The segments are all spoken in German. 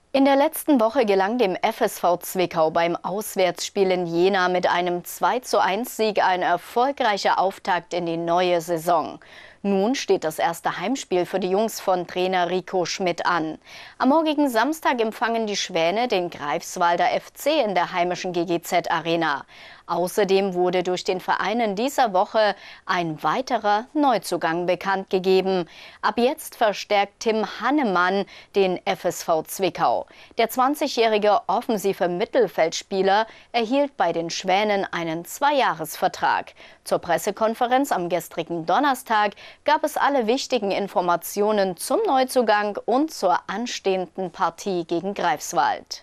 In der letzten Woche gelang dem FSV Zwickau beim Auswärtsspiel in Jena mit einem 2:1-Sieg ein erfolgreicher Auftakt in die neue Saison. Nun steht das erste Heimspiel für die Jungs von Trainer Rico Schmidt an. Am morgigen Samstag empfangen die Schwäne den Greifswalder FC in der heimischen GGZ-Arena. Außerdem wurde durch den Verein in dieser Woche ein weiterer Neuzugang bekannt gegeben. Ab jetzt verstärkt Tim Hannemann den FSV Zwickau. Der 20-jährige offensive Mittelfeldspieler erhielt bei den Schwänen einen 2-Jahres-Vertrag. Zur Pressekonferenz am gestrigen Donnerstag gab es alle wichtigen Informationen zum Neuzugang und zur anstehenden Partie gegen Greifswald.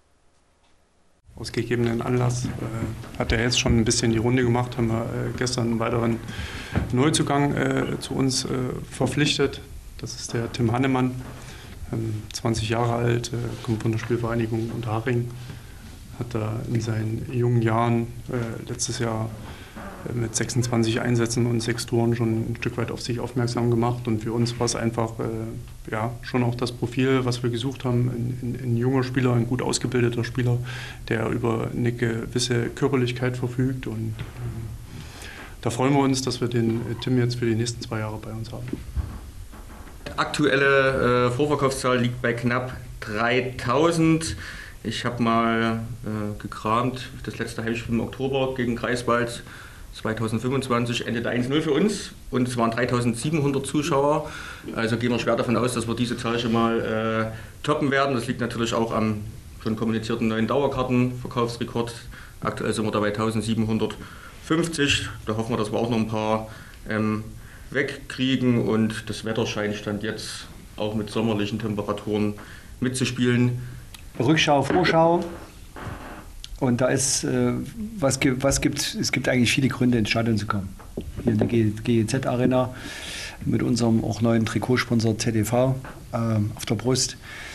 Aus gegebenen Anlass hat er jetzt schon ein bisschen die Runde gemacht, haben wir gestern einen weiteren Neuzugang zu uns verpflichtet. Das ist der Tim Hannemann, 20 Jahre alt, kommt von der Spielvereinigung Unterhaching. Hat da in seinen jungen Jahren letztes Jahr mit 26 Einsätzen und 6 Toren schon ein Stück weit auf sich aufmerksam gemacht. Und für uns war es einfach schon auch das Profil, was wir gesucht haben. Ein junger Spieler, ein gut ausgebildeter Spieler, der über eine gewisse Körperlichkeit verfügt. Und da freuen wir uns, dass wir den Tim jetzt für die nächsten 2 Jahre bei uns haben. Die aktuelle Vorverkaufszahl liegt bei knapp 3000. Ich habe mal gekramt, das letzte Heimspiel im Oktober gegen Greifswald 2025 endete 1:0 für uns und es waren 3700 Zuschauer. Also gehen wir schwer davon aus, dass wir diese Zahl schon mal toppen werden. Das liegt natürlich auch am schon kommunizierten neuen Dauerkartenverkaufsrekord. Aktuell sind wir da bei 1750. Da hoffen wir, dass wir auch noch ein paar wegkriegen und das Wetter scheint Stand jetzt auch mit sommerlichen Temperaturen mitzuspielen. Rückschau, Vorschau. Und da ist, es gibt eigentlich viele Gründe, ins Stadion zu kommen. Hier in der GGZ-Arena mit unserem auch neuen Trikotsponsor ZDV auf der Brust.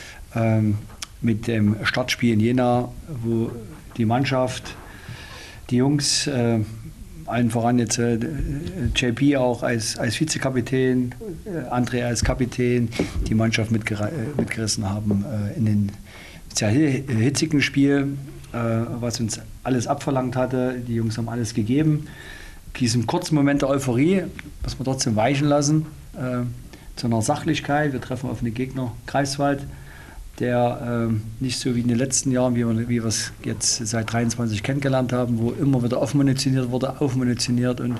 Mit dem Startspiel in Jena, wo die Mannschaft, die Jungs, allen voran jetzt JP auch als Vizekapitän, André als Kapitän, die Mannschaft mitgerissen haben in den sehr hitzigen Spiel, was uns alles abverlangt hatte. Die Jungs haben alles gegeben. Diesen kurzen Moment der Euphorie, was wir trotzdem weichen lassen, zu einer Sachlichkeit. Wir treffen auf einen Gegner, Greifswald, der nicht so wie in den letzten Jahren, wie wir es jetzt seit 23 kennengelernt haben, wo immer wieder aufmunitioniert wurde, aufmunitioniert und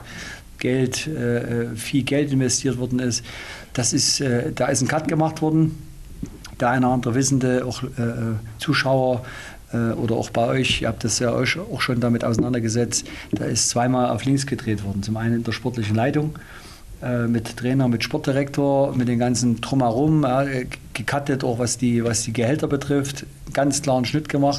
viel Geld investiert worden ist. Da ist ein Cut gemacht worden. Der eine oder andere Wissende, auch Zuschauer oder auch bei euch, ihr habt das ja euch auch schon damit auseinandergesetzt, da ist zweimal auf links gedreht worden. Zum einen in der sportlichen Leitung, mit Trainer, mit Sportdirektor, mit den ganzen Drumherum, gecuttet auch was die Gehälter betrifft, ganz klaren Schnitt gemacht.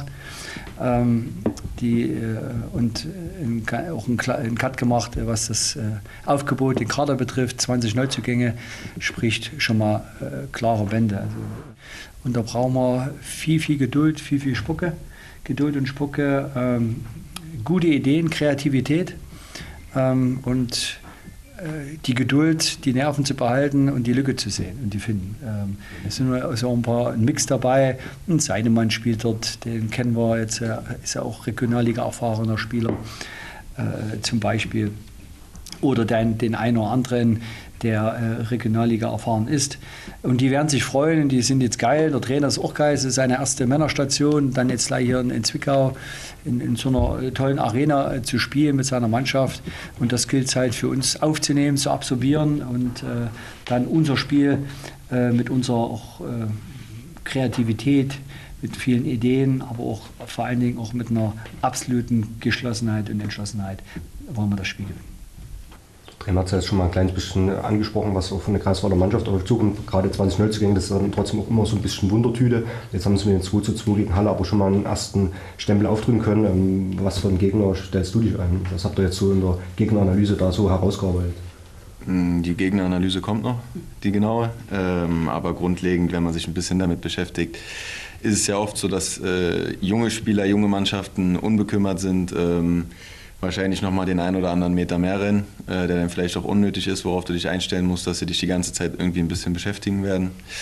Und auch einen Cut gemacht, was das Aufgebot, den Kader betrifft, 20 Neuzugänge, spricht schon mal klare Bände. Also, und da brauchen wir viel Geduld, viel Spucke, Geduld und Spucke, gute Ideen, Kreativität und die Geduld, die Nerven zu behalten und die Lücke zu sehen und die finden. Es sind also ein Mix dabei. Ein Seidemann spielt dort, den kennen wir jetzt, ist ja auch Regionalliga-erfahrener Spieler zum Beispiel. Oder den einen oder anderen, der Regionalliga erfahren ist. Und die werden sich freuen, die sind jetzt geil. Der Trainer ist auch geil, es ist seine erste Männerstation. Dann jetzt gleich hier in Zwickau in so einer tollen Arena zu spielen mit seiner Mannschaft. Und das gilt es halt für uns aufzunehmen, zu absorbieren und dann unser Spiel mit unserer auch, Kreativität, mit vielen Ideen, aber auch vor allen Dingen auch mit einer absoluten Geschlossenheit und Entschlossenheit wollen wir das Spiel gewinnen. Der Trainer hat es ja jetzt schon mal ein kleines bisschen angesprochen, was auch von der Greifswalder Mannschaft auf euch zukommt. Gerade 20 Neuzugänge, das ist dann trotzdem auch immer so ein bisschen Wundertüte. Jetzt haben sie mit dem 2:2 gegen Halle aber schon mal einen ersten Stempel aufdrücken können. Was für einen Gegner stellst du dich ein? Was habt ihr jetzt so in der Gegneranalyse da so herausgearbeitet? Die Gegneranalyse kommt noch, die genaue. Aber grundlegend, wenn man sich ein bisschen damit beschäftigt, ist es ja oft so, dass junge Spieler, junge Mannschaften unbekümmert sind, wahrscheinlich nochmal den einen oder anderen Meter mehr rennen, der dann vielleicht auch unnötig ist, worauf du dich einstellen musst, dass sie dich die ganze Zeit irgendwie ein bisschen beschäftigen werden.